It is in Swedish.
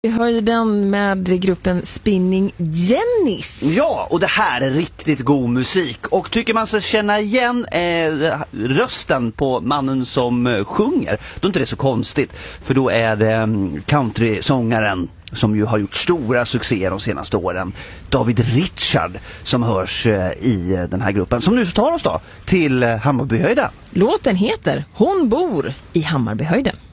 Vi hör den med gruppen Spinning Jennies. Ja, och det här är riktigt god musik. Och tycker man sig känna igen rösten på mannen som sjunger, då är inte det så konstigt. För då är det country-sångaren som ju har gjort stora succéer de senaste åren, David Richard, som hörs i den här gruppen. Som nu så tar oss då till Hammarbyhöjden. Låten heter Hon bor i Hammarbyhöjden.